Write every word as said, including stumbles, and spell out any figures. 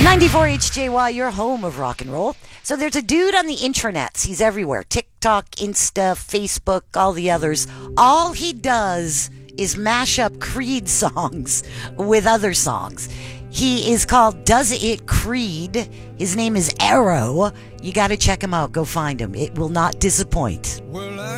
ninety-four H J Y, your home of rock and roll. So there's a dude on the intranets. He's everywhere. TikTok, Insta, Facebook, all the others. All he does is mash up Creed songs with other songs. He is called Does It Creed. His name is Arrow. You got to check him out. Go find him. It will not disappoint.